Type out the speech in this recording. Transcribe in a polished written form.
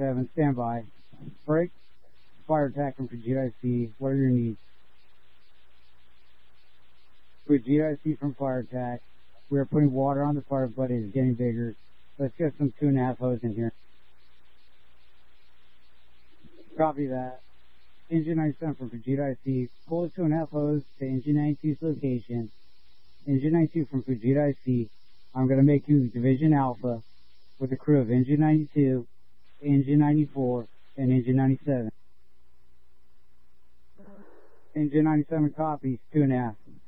97, stand by. Break, fire attack from Fujita IC. What are your needs? Fujita IC from fire attack. We are putting water on the fire, but it is getting bigger. Let's get some 2.5 hose in here. Copy that. Engine 97 from Fujita IC. Pull the 2.5 hose to Engine 92's location. Engine 92 from Fujita IC. I'm going to make you Division Alpha with a crew of Engine 92, Engine 94, and Engine 97. Engine 97 copies, 2.5.